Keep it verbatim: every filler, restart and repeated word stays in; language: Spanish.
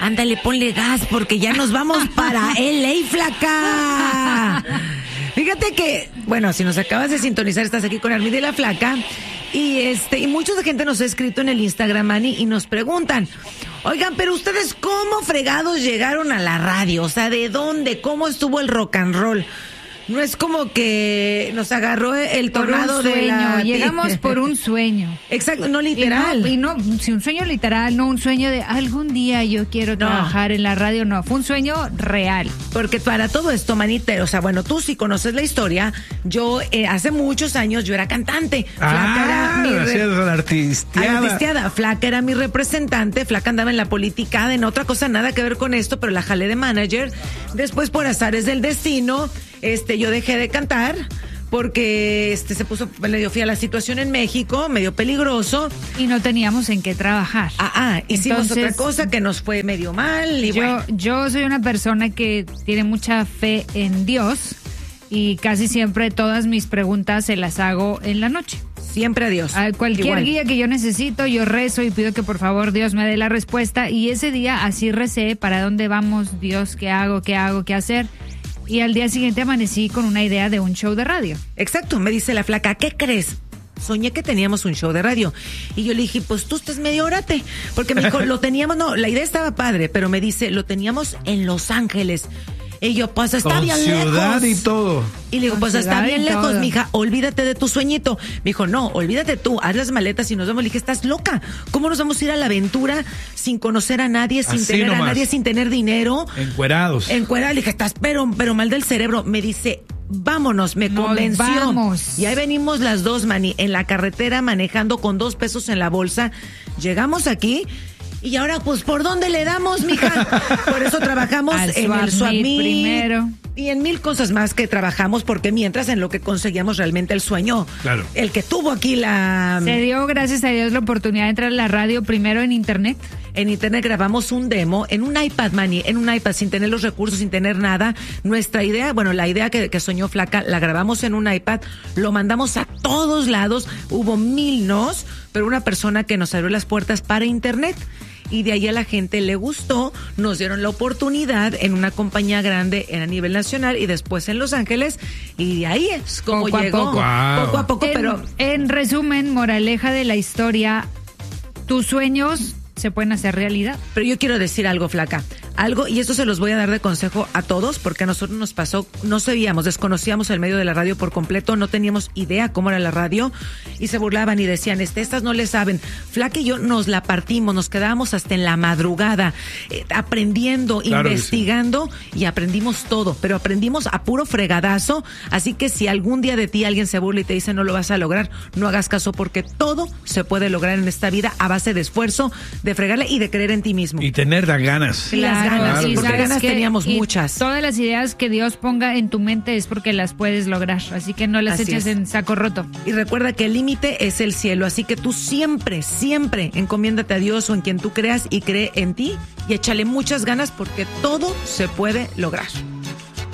Ándale, ponle gas porque ya nos vamos para L A, flaca. Fíjate que, bueno, si nos acabas de sintonizar, estás aquí con Armida y la Flaca. Y este, y mucha gente nos ha escrito en el Instagram, Manny, y nos preguntan, oigan, pero ustedes ¿cómo fregados llegaron a la radio? O sea, ¿de dónde? ¿Cómo estuvo el rock and roll? No es como que nos agarró el tornado de la... Llegamos por un sueño. Exacto, no literal. Y no, y no, si un sueño literal, no un sueño de algún día yo quiero trabajar no. en la radio, no, fue un sueño real. Porque para todo esto, manita, o sea, bueno, tú sí conoces la historia, yo eh, hace muchos años yo era cantante. Ah, Flaca era mi re... la artisteada. artisteada. Flaca era mi representante, Flaca andaba en la política, en otra cosa nada que ver con esto, pero la jalé de manager. Después, por azares del destino, este, yo dejé de cantar porque este se puso medio fea la situación en México, medio peligroso. Y no teníamos en qué trabajar. Ah, ah, hicimos Entonces, otra cosa que nos fue medio mal. Y yo, bueno. yo soy una persona que tiene mucha fe en Dios y casi siempre todas mis preguntas se las hago en la noche. Siempre a Dios. A cualquier Igual. guía que yo necesito, yo rezo y pido que por favor Dios me dé la respuesta. Y ese día así recé, ¿para dónde vamos? Dios, ¿qué hago? ¿Qué hago? ¿Qué hacer? Y al día siguiente amanecí con una idea de un show de radio. Exacto, me dice la Flaca, ¿qué crees? Soñé que teníamos un show de radio. Y yo le dije, pues tú estás medio órate. Porque me dijo, lo teníamos, no, la idea estaba padre, pero me dice, lo teníamos en Los Ángeles. Y yo, pues está Con bien ciudad lejos. y todo. Y le digo, Con pues está ciudad bien y lejos, todo. mija, olvídate de tu sueñito. Me dijo, no, olvídate tú, haz las maletas y nos vamos. Le dije, estás loca. ¿Cómo nos vamos a ir a la aventura sin conocer a nadie, sin Así tener nomás. a nadie, sin tener dinero? Encuerados. Encuerada, le dije, estás pero, pero mal del cerebro. Me dice, vámonos, me Nos convenció. vamos. Y ahí venimos las dos, Manny, en la carretera manejando con dos pesos en la bolsa. Llegamos aquí. Y ahora, pues, ¿por dónde le damos, mija? Por eso trabajamos Al en el Swap Meet Swap Meet primero. y en mil cosas más que trabajamos, porque mientras en lo que conseguíamos realmente el sueño, Claro. el que tuvo aquí la... Se dio, gracias a Dios, la oportunidad de entrar a la radio primero en internet. En internet grabamos un demo en un iPad, Manny, en un iPad, sin tener los recursos, sin tener nada. Nuestra idea, bueno, la idea que, que soñó Flaca, la grabamos en un iPad, lo mandamos a todos lados, hubo mil nos, pero una persona que nos abrió las puertas para internet. Y de ahí a la gente le gustó, nos dieron la oportunidad en una compañía grande en a nivel nacional y después en Los Ángeles, y de ahí es como Poco a llegó. poco. Wow. Poco a poco, En, pero... en resumen, moraleja de la historia, tus sueños se pueden hacer realidad. Pero yo quiero decir algo, Flaca. Algo, y esto se los voy a dar de consejo a todos, porque a nosotros nos pasó, no sabíamos, desconocíamos el medio de la radio por completo, no teníamos idea cómo era la radio, y se burlaban y decían, este, estas no le saben. Flaca y yo nos la partimos, nos quedábamos hasta en la madrugada, eh, aprendiendo, Claro que investigando, y aprendimos todo, pero aprendimos a puro fregadazo, así que si algún día de ti alguien se burla y te dice no lo vas a lograr, no hagas caso, porque todo se puede lograr en esta vida a base de esfuerzo, de fregarle y de creer en ti mismo. Y tener las ganas. Y las ganas, y porque sabes ganas qué, teníamos y muchas. Todas las ideas que Dios ponga en tu mente es porque las puedes lograr, así que no las Así eches es. en saco roto. Y recuerda que el límite es el cielo, así que tú siempre, siempre encomiéndate a Dios o en quien tú creas y cree en ti y échale muchas ganas porque todo se puede lograr.